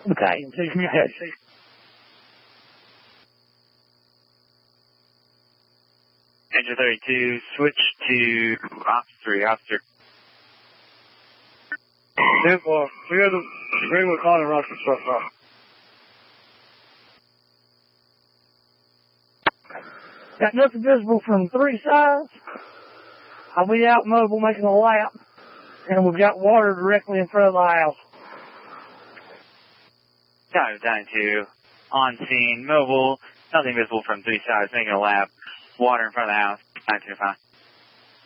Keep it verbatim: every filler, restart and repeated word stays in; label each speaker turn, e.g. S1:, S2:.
S1: Okay, into communication.
S2: Engine thirty-two, switch to Officer three, Officer.
S3: Therefore, we are the Greenwood calling Rocky so far.
S1: Got nothing visible from three sides. I'll be out mobile making a lap, and we've got water directly in front of the house.
S2: Tower ninety-two, on scene, mobile, nothing visible from three sides, making a lap, water in front of the house, nine two five.